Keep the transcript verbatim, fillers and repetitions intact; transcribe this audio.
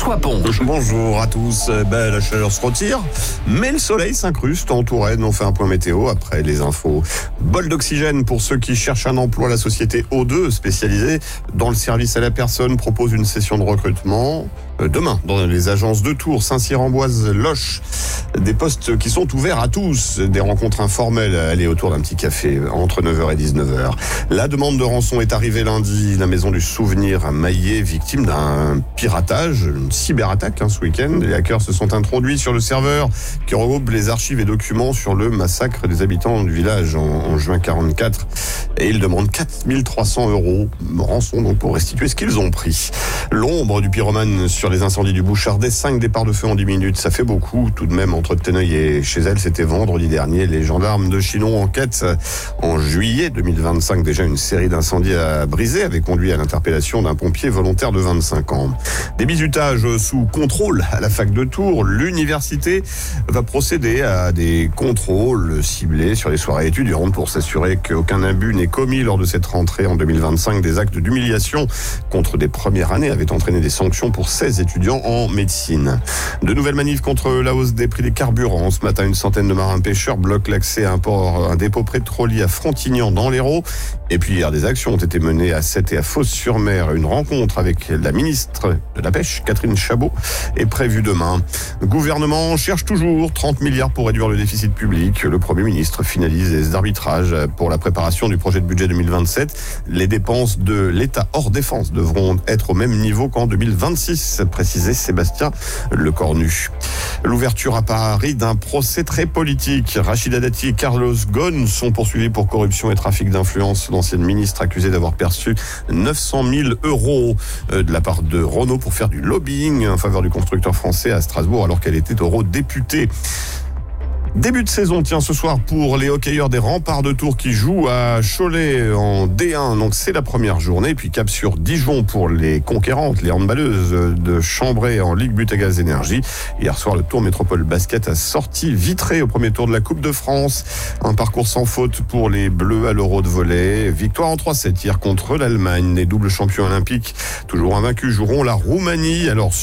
François Ponge. Bonjour à tous. Ben, la chaleur se retire, mais le soleil s'incruste en Touraine. On fait un point météo après les infos. Bol d'oxygène pour ceux qui cherchent un emploi. La société O deux, spécialisée dans le service à la personne, propose une session de recrutement demain dans les agences de Tours, Saint-Cyr-en-Boise, Loches. Des postes qui sont ouverts à tous. Des rencontres informelles à aller autour d'un petit café entre neuf heures et dix-neuf heures. La demande de rançon est arrivée lundi. La maison du souvenir à Maillé, victime d'un piratage, une cyberattaque hein, ce week-end. Les hackers se sont introduits sur le serveur qui regroupe les archives et documents sur le massacre des habitants du village en, en juin quarante-quatre. Et ils demandent quatre mille trois cents euros rançon donc pour restituer ce qu'ils ont pris. L'ombre du pyromane sur les incendies du Bouchardet, cinq départs de feu en dix minutes, ça fait beaucoup tout de même entre Teneuil et chez elle. C'était vendredi dernier. Les gendarmes de Chinon enquêtent en juillet deux mille vingt-cinq. Déjà une série d'incendies à briser avait conduit à l'interpellation d'un pompier volontaire de vingt-cinq ans. Des bizutages sous contrôle à la fac de Tours. L'université va procéder à des contrôles ciblés sur les soirées étudiantes pour s'assurer qu'aucun abus n'est commis lors de cette rentrée en deux mille vingt-cinq. Des actes d'humiliation contre des premières années avaient entraîné des sanctions pour seize étudiants en médecine. De nouvelles manifs contre la hausse des prix des carburants. Ce matin, une centaine de marins pêcheurs bloquent l'accès à un port, un dépôt pétrolier à Frontignan dans l'Hérault. Et puis hier, des actions ont été menées à Sète et à Fos-sur-Mer. Une rencontre avec la ministre de la Pêche, Catherine Chabot, est prévue demain. Le gouvernement cherche toujours trente milliards pour réduire le déficit public. Le Premier ministre finalise les arbitrages pour la préparation du projet de budget deux mille vingt-sept. Les dépenses de l'État hors défense devront être au même niveau qu'en deux mille vingt-six, précisait Sébastien Lecornu. L'ouverture à Paris d'un procès très politique. Rachida Dati et Carlos Ghosn sont poursuivis pour corruption et trafic d'influence. L'ancienne ministre accusée d'avoir perçu neuf cent mille euros de la part de Renault pour faire du lobbying en faveur du constructeur français à Strasbourg alors qu'elle était eurodéputée. Début de saison, tiens, ce soir pour les hockeyeurs des Remparts de Tours qui jouent à Cholet en D un. Donc c'est la première journée. Puis cap sur Dijon pour les conquérantes, les handballeuses de Chambray en Ligue Butagaz Énergie. Hier soir, le Tour Métropole Basket a sorti Vitré au premier tour de la Coupe de France. Un parcours sans faute pour les Bleus à l'Euro de volley. Victoire en trois sept hier contre l'Allemagne. Les doubles champions olympiques, toujours invaincus, joueront la Roumanie. Alors